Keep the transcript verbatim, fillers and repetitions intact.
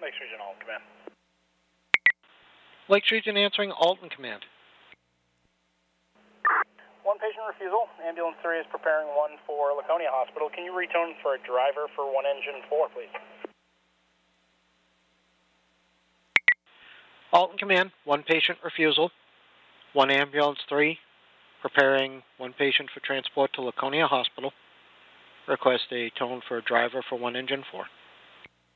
Lakes Region Alton Command. Lakes Region answering Alton Command. One patient refusal. Ambulance three is preparing one for Laconia Hospital. Can you retone for a driver for one engine four, please? Alton Command, one patient refusal. One ambulance three, preparing one patient for transport to Laconia Hospital. Request a tone for a driver for one engine four.